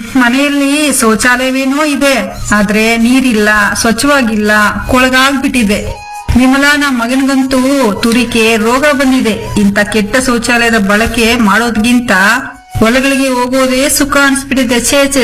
ಮನೆಯಲ್ಲಿ ಶೌಚಾಲಯವೇನೋ ಇದೆ, ಆದ್ರೆ ನೀರಿಲ್ಲ, ಸ್ವಚ್ಛವಾಗಿಲ್ಲ, ಕೊಳಗಾಗ್ಬಿಟ್ಟಿದೆ. ವಿಮಲಾ, ನಮ್ಮ ಮಗನಿಗಂತೂ ತುರಿಕೆ ರೋಗ ಬಂದಿದೆ. ಇಂಥ ಕೆಟ್ಟ ಶೌಚಾಲಯದ ಬಳಕೆ ಮಾಡೋದ್ಗಿಂತ ಹೊಲಗಳಿಗೆ ಹೋಗೋದೇ ಸುಖ ಅನ್ಸ್ಬಿಟ್ಟಿದೆ. ಛೇ ಛೇ